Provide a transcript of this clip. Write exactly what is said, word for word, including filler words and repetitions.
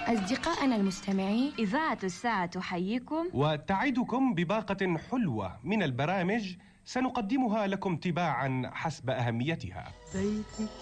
أصدقائنا المستمعين، إذاعة الساعة تحييكم وتعدكم بباقة حلوة من البرامج سنقدمها لكم تباعا حسب أهميتها.